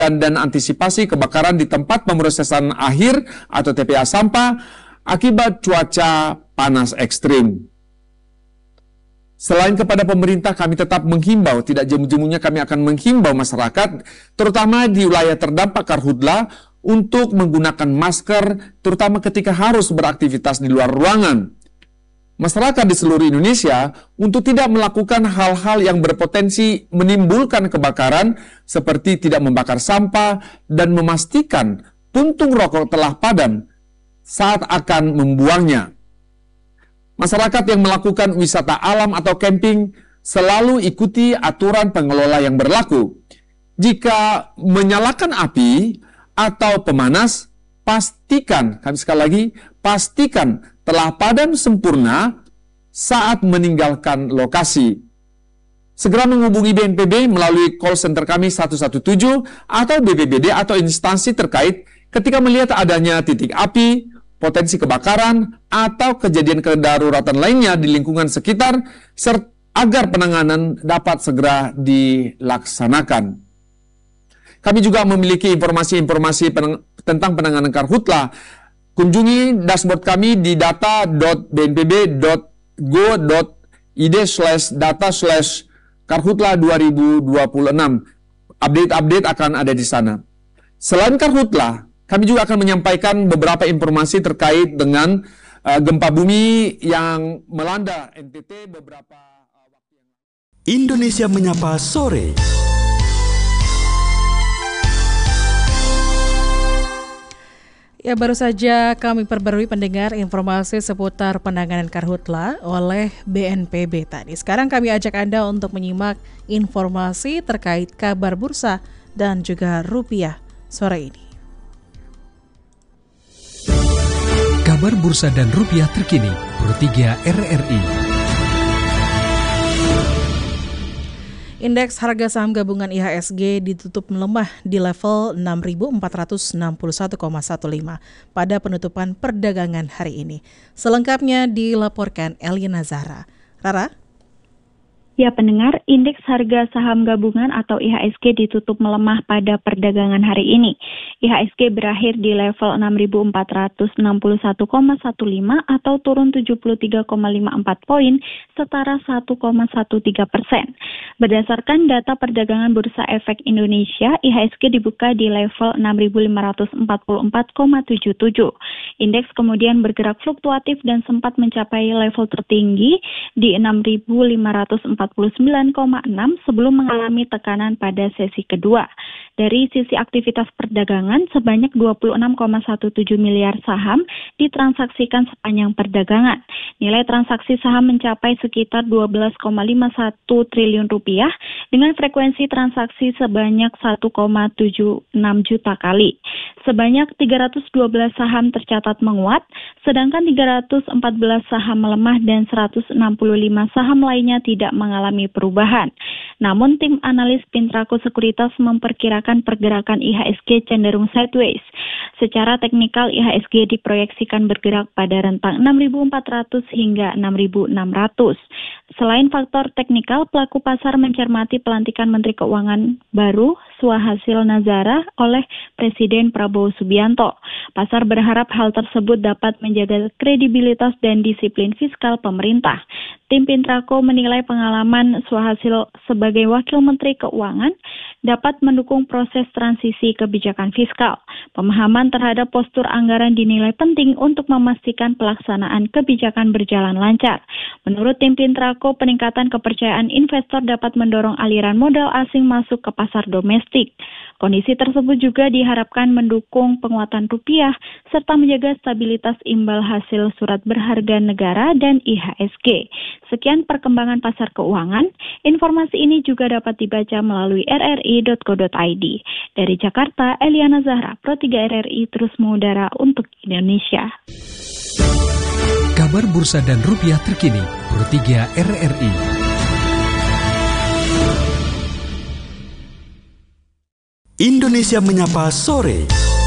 dan antisipasi kebakaran di tempat pemrosesan akhir atau TPA sampah akibat cuaca panas ekstrim. Selain kepada pemerintah, kami tetap menghimbau, tidak jemu-jemunya kami akan menghimbau masyarakat, terutama di wilayah terdampak karhutla, untuk menggunakan masker, terutama ketika harus beraktivitas di luar ruangan. Masyarakat di seluruh Indonesia untuk tidak melakukan hal-hal yang berpotensi menimbulkan kebakaran, seperti tidak membakar sampah, dan memastikan puntung rokok telah padam saat akan membuangnya. Masyarakat yang melakukan wisata alam atau camping selalu ikuti aturan pengelola yang berlaku. Jika menyalakan api atau pemanas, pastikan, kami sekali lagi, pastikan telah padam sempurna saat meninggalkan lokasi. Segera menghubungi BNPB melalui call center kami 117 atau BPBD atau instansi terkait ketika melihat adanya titik api, potensi kebakaran, atau kejadian kedaruratan lainnya di lingkungan sekitar, agar penanganan dapat segera dilaksanakan. Kami juga memiliki informasi-informasi tentang penanganan karhutla. Kunjungi dashboard kami di data.bnpb.go.id/data/karhutla 2026. Update-update akan ada di sana. Selain karhutla, kami juga akan menyampaikan beberapa informasi terkait dengan gempa bumi yang melanda NTT beberapa waktu yang lalu. Indonesia Menyapa Sore. Ya, baru saja kami perbarui pendengar informasi seputar penanganan karhutla oleh BNPB tadi. Sekarang kami ajak Anda untuk menyimak informasi terkait kabar bursa dan juga rupiah sore ini. Kabar bursa dan rupiah terkini, Pro 3 RRI. Indeks harga saham gabungan IHSG ditutup melemah di level 6.461,15 pada penutupan perdagangan hari ini. Selengkapnya dilaporkan Elina Zahra. Rara? Ya pendengar, indeks harga saham gabungan atau IHSG ditutup melemah pada perdagangan hari ini. IHSG berakhir di level 6.461,15 atau turun 73,54 poin, setara 1,13%. Berdasarkan data perdagangan Bursa Efek Indonesia, IHSG dibuka di level 6.544,77. Indeks kemudian bergerak fluktuatif dan sempat mencapai level tertinggi di 6.549,6 sebelum mengalami tekanan pada sesi kedua. Dari sisi aktivitas perdagangan, sebanyak 26,17 miliar saham ditransaksikan sepanjang perdagangan. Nilai transaksi saham mencapai sekitar 12,51 triliun rupiah dengan frekuensi transaksi sebanyak 1,76 juta kali. Sebanyak 312 saham tercatat menguat, sedangkan 314 saham melemah dan 165 saham lainnya tidak mengalami perubahan. Namun tim analis Pintraco Sekuritas memperkirakan pergerakan IHSG cenderung sideways. Secara teknikal IHSG diproyeksikan bergerak pada rentang 6.400 hingga 6.600. Selain faktor teknikal, pelaku pasar mencermati pelantikan Menteri Keuangan baru Swahasil Nazara oleh Presiden Prabowo Subianto. Pasar berharap hal tersebut dapat menjaga kredibilitas dan disiplin fiskal pemerintah. Tim Pintraco menilai pengalaman Swahasil sebagai Wakil Menteri Keuangan dapat mendukung proses transisi kebijakan fiskal. Pemahaman terhadap postur anggaran dinilai penting untuk memastikan pelaksanaan kebijakan berjalan lancar. Menurut tim Pintraco, peningkatan kepercayaan investor dapat mendorong aliran modal asing masuk ke pasar domestik. Kondisi tersebut juga diharapkan mendukung penguatan rupiah serta menjaga stabilitas imbal hasil surat berharga negara dan IHSG. Sekian perkembangan pasar keuangan. Informasi ini juga dapat dibaca melalui rri.co.id. Dari Jakarta, Eliana Zahra, Pro 3 RRI terus mengudara untuk Indonesia. Kabar bursa dan rupiah terkini, Pro 3 RRI. Indonesia Menyapa Sore.